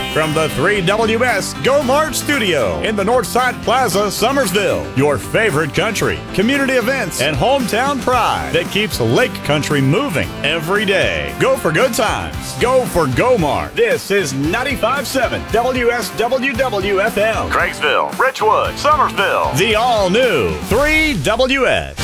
From the 3WS Go Mart Studio in the Northside Plaza, Summersville. Your favorite country, community events, and hometown pride that keeps Lake Country moving every day. Go for good times. Go for Go Mart. This is 95.7 WSWWFM. Craigsville, Richwood, Summersville. The all-new 3WS.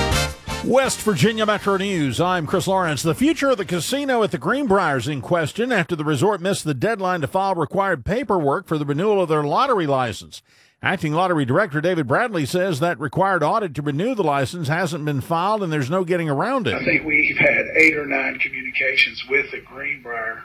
West Virginia Metro News. I'm Chris Lawrence. The future of the casino at the Greenbrier is in question after the resort missed the deadline to file required paperwork for the renewal of their lottery license. Acting Lottery Director David Bradley says that required audit to renew the license hasn't been filed and there's no getting around it. I think we've had 8 or 9 communications with the Greenbrier,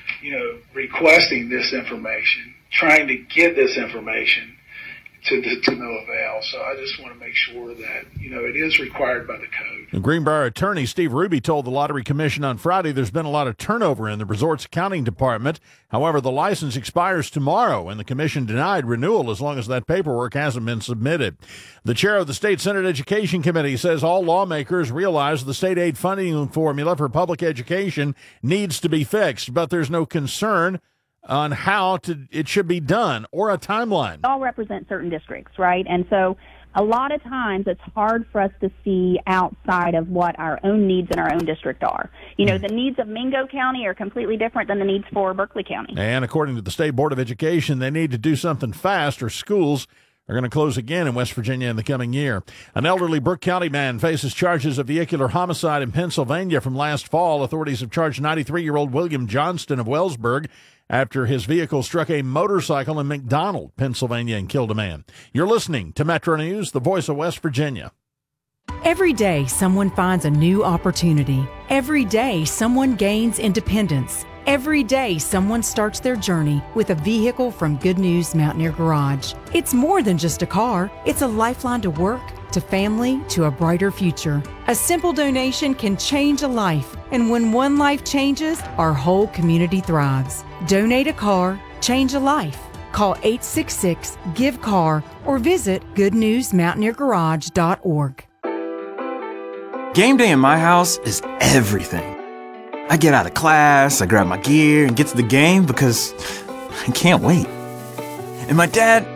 requesting this information, trying to get this information to no avail. So I just want to make sure that, it is required by the code. The Greenbrier attorney, Steve Ruby, told the Lottery Commission on Friday there's been a lot of turnover in the resort's accounting department. However, the license expires tomorrow, and the commission denied renewal as long as that paperwork hasn't been submitted. The chair of the State Senate Education Committee says all lawmakers realize the state aid funding formula for public education needs to be fixed, but there's no concern on how it should be done or a timeline. All represent certain districts, right? And so a lot of times it's hard for us to see outside of what our own needs in our own district are. The needs of Mingo County are completely different than the needs for Berkeley County. And according to the State Board of Education, they need to do something fast or schools are going to close again in West Virginia in the coming year. An elderly Brooke County man faces charges of vehicular homicide in Pennsylvania from last fall. Authorities have charged 93-year-old William Johnston of Wellsburg after his vehicle struck a motorcycle in McDonald, Pennsylvania, and killed a man. You're listening to Metro News, the voice of West Virginia. Every day, someone finds a new opportunity. Every day, someone gains independence. Every day, someone starts their journey with a vehicle from Good News Mountaineer Garage. It's more than just a car. It's a lifeline to work, to family, to a brighter future. A simple donation can change a life. And when one life changes, our whole community thrives. Donate a car, change a life. Call 866-GIVE-CAR or visit goodnewsmountaineergarage.org. Game day in my house is everything. I get out of class, I grab my gear, and get to the game because I can't wait. And my dad,